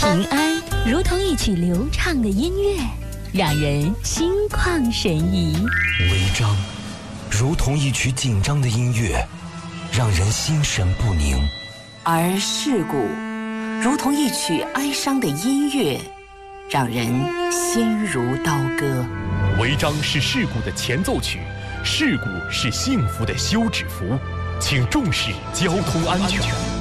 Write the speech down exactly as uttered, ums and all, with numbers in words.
平安如同一曲流畅的音乐，让人心旷神怡； 违章如同一曲紧张的音乐，让人心神不宁； 而事故如同一曲哀伤的音乐，让人心如刀割。 违章是事故的前奏曲，事故是幸福的休止符，请重视交通安全。